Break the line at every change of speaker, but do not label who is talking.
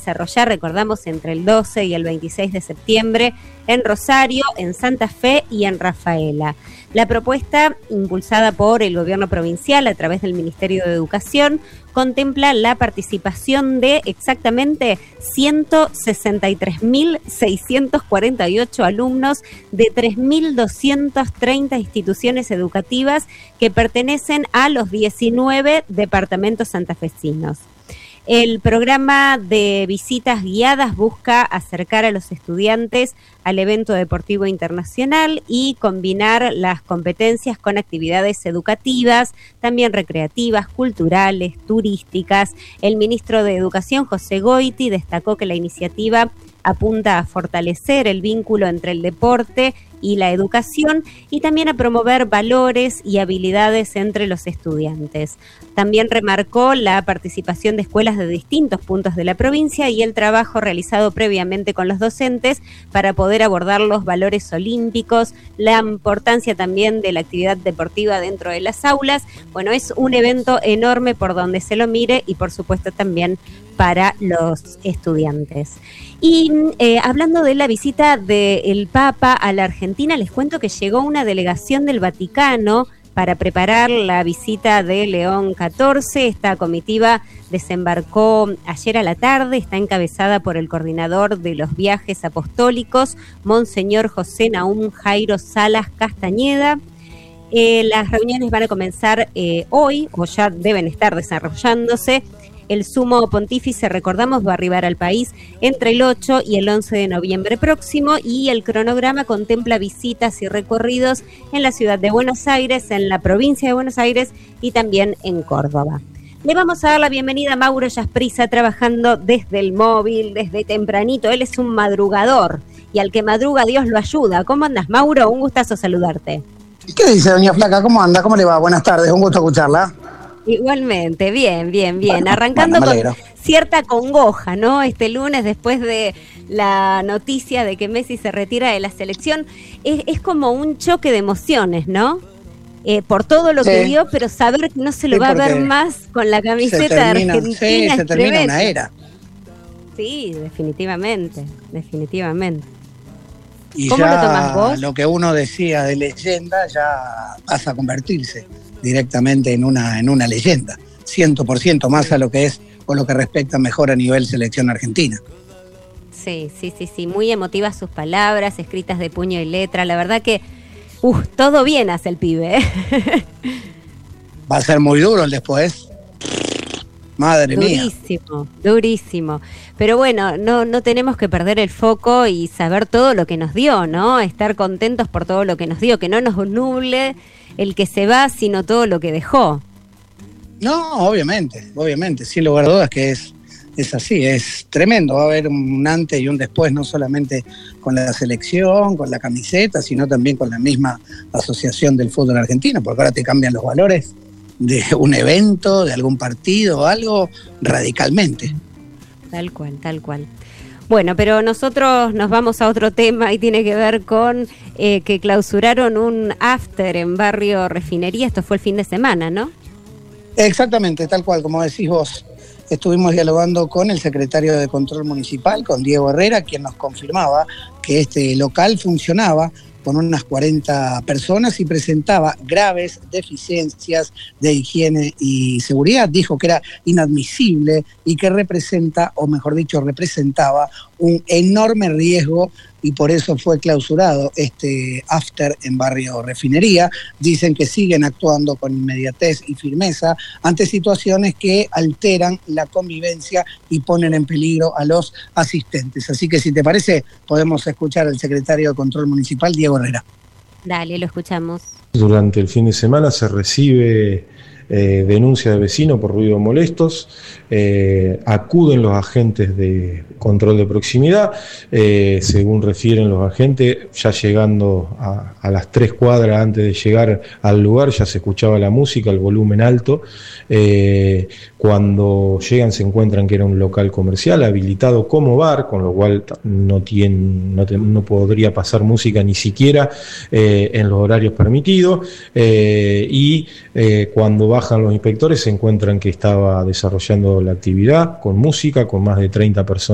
desarrollar, recordamos, entre el 12 y el 26 de septiembre en Rosario, en Santa Fe y en Rafaela. La propuesta, impulsada por el gobierno provincial a través del Ministerio de Educación, contempla la participación de exactamente 163.648 alumnos de 3.230 instituciones educativas que pertenecen a los 19 departamentos santafesinos. El programa de visitas guiadas busca acercar a los estudiantes al evento deportivo internacional y combinar las competencias con actividades educativas, también recreativas, culturales, turísticas. El ministro de Educación, José Goiti, destacó que la iniciativa apunta a fortalecer el vínculo entre el deporte y la educación y también a promover valores y habilidades entre los estudiantes. También remarcó la participación de escuelas de distintos puntos de la provincia y el trabajo realizado previamente con los docentes para poder abordar los valores olímpicos, la importancia también de la actividad deportiva dentro de las aulas. Bueno, es un evento enorme por donde se lo mire y por supuesto también para los estudiantes. Y hablando de la visita del Papa a la Argentina, les cuento que llegó una delegación del Vaticano para preparar la visita de León XIV. Esta comitiva desembarcó ayer a la tarde, está encabezada por el coordinador de los viajes apostólicos, Monseñor José Nahum Jairo Salas Castañeda. Las reuniones van a comenzar hoy, o ya deben estar desarrollándose. El sumo pontífice, recordamos, va a arribar al país entre el 8 y el 11 de noviembre próximo y el cronograma contempla visitas y recorridos en la ciudad de Buenos Aires, en la provincia de Buenos Aires y también en Córdoba. Le vamos a dar la bienvenida a Mauro Yasprisa, trabajando desde el móvil, desde tempranito. Él es un madrugador y al que madruga Dios lo ayuda. ¿Cómo andas, Mauro? Un gustazo saludarte.
¿Qué dice, doña Flaca? ¿Cómo anda? ¿Cómo le va? Buenas tardes, un gusto escucharla.
Igualmente, bien. Bueno, arrancando con cierta congoja, ¿no? Este lunes, después de la noticia de que Messi se retira de la selección, es como un choque de emociones, ¿no? Por todo lo que dio, pero saber que no se lo va a ver más con la camiseta de Argentina.
Sí, se termina una era.
Sí, definitivamente.
Y
¿Cómo
ya
lo tomás vos?
Lo que uno decía de leyenda ya pasa a convertirse directamente en una leyenda, 100% más a lo que es o lo que respecta mejor a nivel selección argentina.
Sí, muy emotivas sus palabras, escritas de puño y letra, la verdad que todo bien hace el pibe, ¿eh?
Va a ser muy duro el después. Madre mía.
Durísimo. Pero bueno, no tenemos que perder el foco y saber todo lo que nos dio, ¿no? Estar contentos por todo lo que nos dio, que no nos nuble el que se va, sino todo lo que dejó.
No, obviamente, sin lugar a dudas que es así, es tremendo. Va a haber un antes y un después, no solamente con la selección, con la camiseta, sino también con la misma asociación del fútbol argentino, porque ahora te cambian los valores de un evento, de algún partido o algo, radicalmente.
Tal cual. Bueno, pero nosotros nos vamos a otro tema y tiene que ver con que clausuraron un after en Barrio Refinería. Esto fue el fin de semana, ¿no?
Exactamente, tal cual, como decís vos. Estuvimos dialogando con el secretario de Control Municipal, con Diego Herrera, quien nos confirmaba que este local funcionaba con unas 40 personas y presentaba graves deficiencias de higiene y seguridad. Dijo que era inadmisible y que representaba un enorme riesgo y por eso fue clausurado este after en Barrio Refinería. Dicen que siguen actuando con inmediatez y firmeza ante situaciones que alteran la convivencia y ponen en peligro a los asistentes. Así que si te parece, podemos escuchar al secretario de Control Municipal, Diego Herrera.
Dale, lo escuchamos.
Durante el fin de semana se recibe denuncia de vecinos por ruidos molestos, acuden los agentes de control de proximidad, según refieren los agentes, ya llegando a las 3 cuadras antes de llegar al lugar ya se escuchaba la música, el volumen alto. Cuando llegan se encuentran que era un local comercial habilitado como bar, con lo cual no podría pasar música ni siquiera en los horarios permitidos, y cuando bajan los inspectores se encuentran que estaba desarrollando la actividad con música, con más de 30 personas